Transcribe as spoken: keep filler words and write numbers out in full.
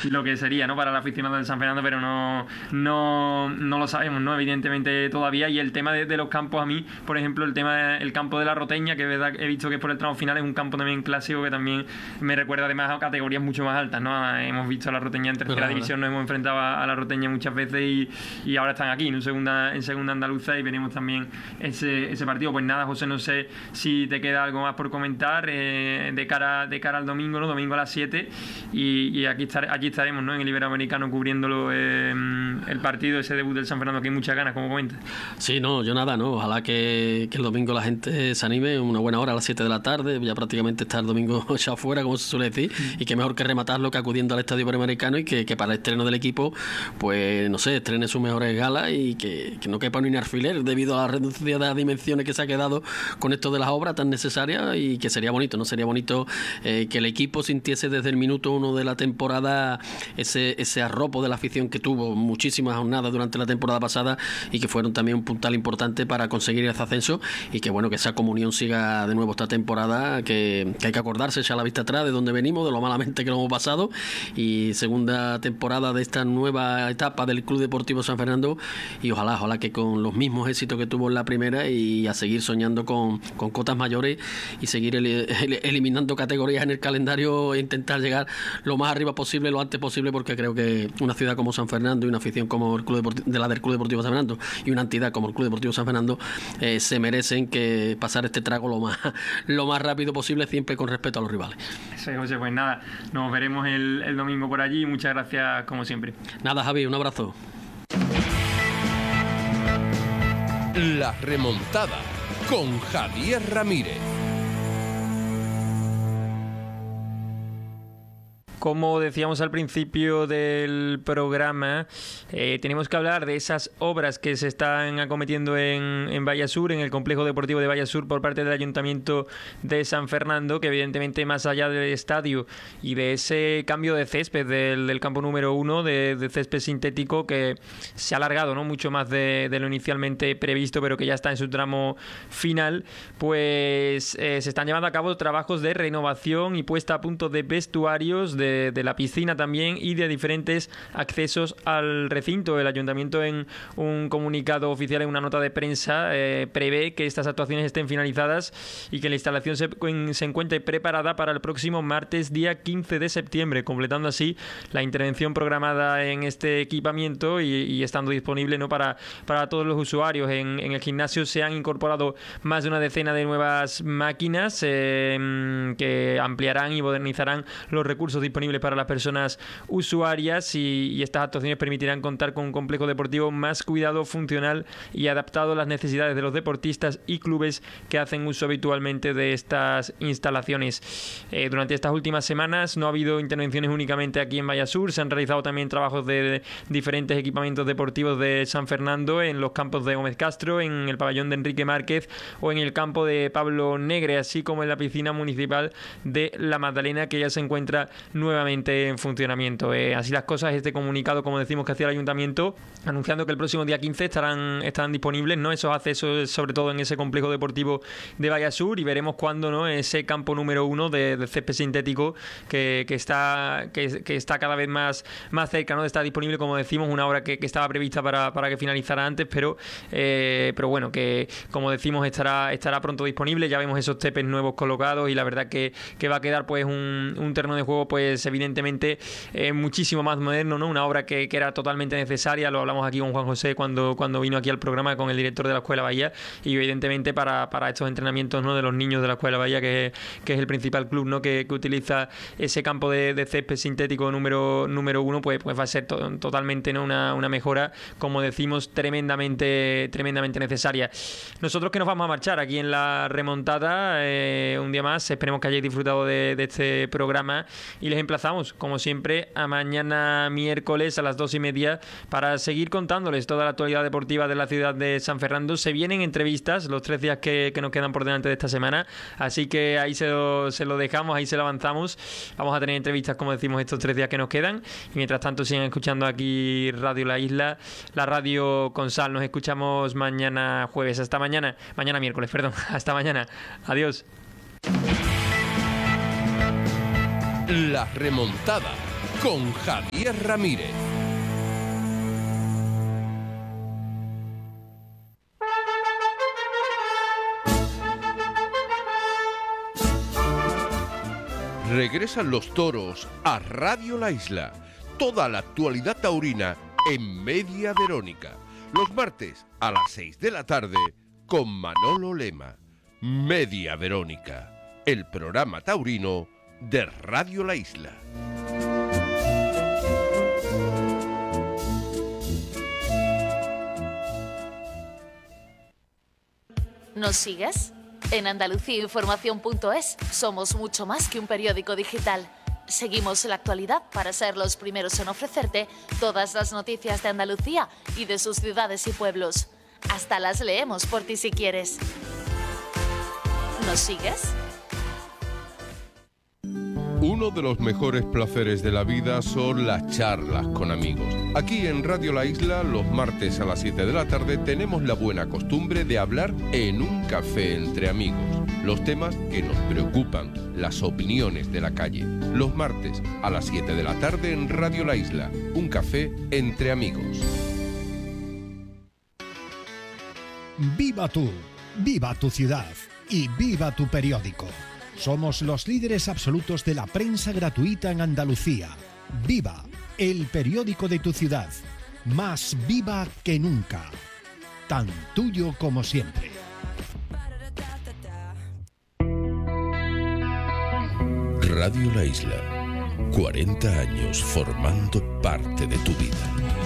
lo que sería, ¿no?, para el aficionado del San Fernando, pero no, no, no lo sabemos, ¿no?, evidentemente todavía. Y el tema de, de los campos, a mí, por ejemplo, el tema del campo de la Roteña, que es verdad, he visto que es por el tramo final, es un campo también clásico que también me recuerda además a categorías mucho más altas, ¿no? Hemos visto a la Roteña en tercera Claro, división, nos hemos enfrentado a la Roteña muchas veces y, y ahora están aquí, ¿no?, en segunda, en segunda andaluza, y veremos también ese, ese partido. Pues nada, José, no sé si te queda algo más por comentar eh, de cara de cara al domingo, ¿no? Domingo a las siete, y, y aquí, estar, aquí estaremos, ¿no?, en el Iberoamericano cubriéndolo eh, el partido, ese debut del San Fernando, que hay muchas ganas, como comentas. Sí, no, yo nada, no, ojalá que, que el domingo la gente se anime, una buena hora a las siete de la tarde, ya prácticamente está el domingo ya afuera, como se suele decir, y que mejor que rematarlo que acudiendo al Estadio Iberoamericano, y que, que para el estreno del equipo, pues no sé, estrene sus mejores galas y que, que no quepa ni un alfiler debido a la reducción de las dimensiones que se ha quedado con esto de las obras tan necesarias, y que sería bonito, ¿no? Sería bonito eh, que el equipo sintiese desde el minuto uno de la temporada ese, ese arropo de la afición que tuvo muchísimas jornadas durante la temporada pasada, y que fueron también un puntal importante para conseguir ese ascenso, y que bueno, que esa comunión siga de nuevo esta temporada, que, que hay que acordarse, echar la vista atrás de donde venimos, de lo malamente que lo hemos pasado, y segunda temporada de esta nueva etapa del Club Deportivo San Fernando, y ojalá, ojalá que con los mismos éxitos que tuvo en la primera, y a seguir soñando con, con cotas mayores, y seguir el, el, eliminando categorías en el calendario, e intentar llegar lo más arriba posible, lo antes posible, porque creo que una ciudad como San Fernando y una afición como el Club Deportivo, de la del Club Deportivo San Fernando, y una entidad como el Club Deportivo San Fernando eh, se merecen que pasar este trago lo más lo más rápido posible, siempre con respeto a los rivales. Eso es, José, pues nada, nos veremos el, el domingo por allí. Muchas gracias como siempre. Nada, Javi, un abrazo. La remontada con Javier Ramírez. Como decíamos al principio del programa, eh, tenemos que hablar de esas obras que se están acometiendo en, en Vallasur, en el complejo deportivo de Vallasur, por parte del Ayuntamiento de San Fernando, que evidentemente, más allá del estadio y de ese cambio de césped del, del campo número uno, de, de césped sintético, que se ha alargado, ¿no?, mucho más de, de lo inicialmente previsto, pero que ya está en su tramo final, pues eh, se están llevando a cabo trabajos de renovación y puesta a punto de vestuarios, de de la piscina también, y de diferentes accesos al recinto. El Ayuntamiento, en un comunicado oficial, en una nota de prensa, eh, prevé que estas actuaciones estén finalizadas y que la instalación se, se encuentre preparada para el próximo martes, día quince de septiembre, completando así la intervención programada en este equipamiento y, y estando disponible, ¿no?, para, para todos los usuarios. En, en el gimnasio se han incorporado más de una decena de nuevas máquinas eh, que ampliarán y modernizarán los recursos disponibles para las personas usuarias, y, y estas actuaciones permitirán contar con un complejo deportivo más cuidado, funcional y adaptado a las necesidades de los deportistas y clubes que hacen uso habitualmente de estas instalaciones. Eh, durante estas últimas semanas no ha habido intervenciones únicamente aquí en Vallasur, se han realizado también trabajos de, de diferentes equipamientos deportivos de San Fernando, en los campos de Gómez Castro, en el pabellón de Enrique Márquez o en el campo de Pablo Negre, así como en la piscina municipal de La Magdalena, que ya se encuentra nuevamente en funcionamiento. Eh, así las cosas, este comunicado, como decimos, que hacía el Ayuntamiento, anunciando que el próximo día quince estarán, estarán disponibles, ¿no?, esos accesos, sobre todo en ese complejo deportivo de Vallasur, y veremos cuándo, ¿no?, ese campo número uno de, de césped sintético que, que está que, que está cada vez más, más cerca, ¿no?, de estar disponible, como decimos, una obra que, que estaba prevista para, para que finalizara antes, pero eh, pero bueno, que como decimos estará estará pronto disponible. Ya vemos esos tepes nuevos colocados, y la verdad que, que va a quedar pues un, un terreno de juego pues evidentemente eh, muchísimo más moderno, ¿no? Una obra que, que era totalmente necesaria. Lo hablamos aquí con Juan José cuando, cuando vino aquí al programa, con el director de la Escuela Bahía, y evidentemente para, para estos entrenamientos, ¿no?, de los niños de la Escuela Bahía, que, que es el principal club, ¿no?, que, que utiliza ese campo de, de césped sintético número número uno, pues, pues va a ser to, totalmente, ¿no?, una, una mejora, como decimos, tremendamente tremendamente necesaria. Nosotros que nos vamos a marchar aquí en la remontada eh, un día más, esperemos que hayáis disfrutado de, de este programa, y les emplazamos, como siempre, a mañana miércoles a las dos y media para seguir contándoles toda la actualidad deportiva de la ciudad de San Fernando. Se vienen entrevistas los tres días que, que nos quedan por delante de esta semana, así que ahí se lo, se lo dejamos, ahí se lo avanzamos. Vamos a tener entrevistas, como decimos, estos tres días que nos quedan, y mientras tanto sigan escuchando aquí Radio La Isla, la radio con sal. Nos escuchamos mañana jueves. Hasta mañana, mañana miércoles, perdón. Hasta mañana. Adiós. La remontada con Javier Ramírez. Regresan los toros a Radio La Isla. Toda la actualidad taurina en Media Verónica. Los martes a las seis de la tarde con Manolo Lema. Media Verónica, el programa taurino de Radio La Isla. ¿Nos sigues? En Andalucía Información punto es somos mucho más que un periódico digital. Seguimos la actualidad para ser los primeros en ofrecerte todas las noticias de Andalucía y de sus ciudades y pueblos. Hasta las leemos por ti si quieres. ¿Nos sigues? Uno de los mejores placeres de la vida son las charlas con amigos. Aquí en Radio La Isla, los martes a las siete de la tarde, tenemos la buena costumbre de hablar en un café entre amigos. Los temas que nos preocupan, las opiniones de la calle. Los martes a las siete de la tarde en Radio La Isla, un café entre amigos. Viva tú, viva tu ciudad y viva tu periódico. Somos los líderes absolutos de la prensa gratuita en Andalucía. Viva, el periódico de tu ciudad. Más viva que nunca. Tan tuyo como siempre. Radio La Isla, cuarenta años formando parte de tu vida.